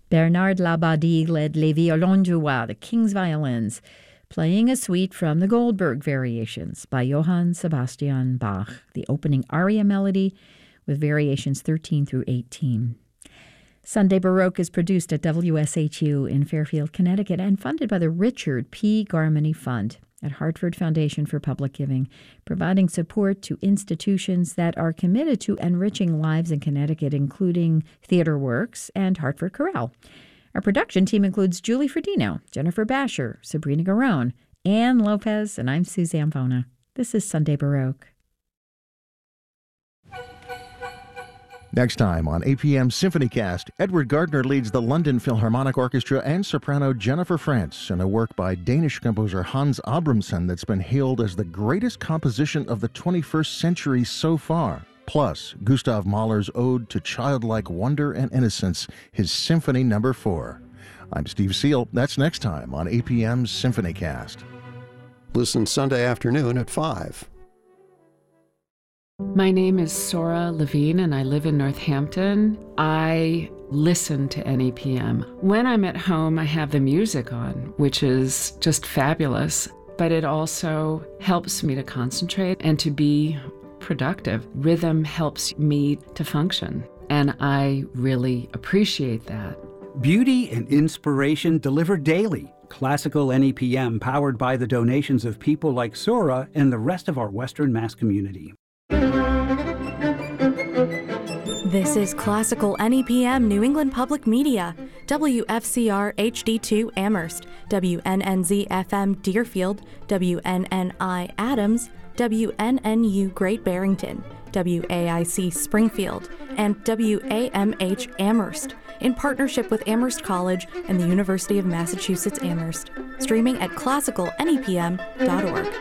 Bernard Labadie led Les Violons du Roi, the King's Violins, playing a suite from the Goldberg Variations by Johann Sebastian Bach, the opening aria melody with variations 13 through 18. Sunday Baroque is produced at WSHU in Fairfield, Connecticut, and funded by the Richard P. Garmany Fund at Hartford Foundation for Public Giving, providing support to institutions that are committed to enriching lives in Connecticut, including Theater Works and Hartford Chorale. Our production team includes Julie Ferdino, Jennifer Basher, Sabrina Garone, Ann Lopez, and I'm Suzanne Bona. This is Sunday Baroque. Next time on APM SymphonyCast, Edward Gardner leads the London Philharmonic Orchestra and soprano Jennifer Frantz in a work by Danish composer Hans Abramson that's been hailed as the greatest composition of the 21st century so far. Plus, Gustav Mahler's ode to childlike wonder and innocence, his Symphony No. 4. I'm Steve Seal. That's next time on APM SymphonyCast. Listen Sunday afternoon at 5. My name is Sora Levine, and I live in Northampton. I listen to NEPM. When I'm at home, I have the music on, which is just fabulous, but it also helps me to concentrate and to be productive. Rhythm helps me to function, and I really appreciate that. Beauty and inspiration delivered daily. Classical NEPM, powered by the donations of people like Sora and the rest of our Western Mass community. This is Classical NEPM New England Public Media, WFCR HD2 Amherst, WNNZ FM Deerfield, WNNI Adams, WNNU Great Barrington, WAIC Springfield, and WAMH Amherst, in partnership with Amherst College and the University of Massachusetts Amherst. Streaming at classicalnepm.org.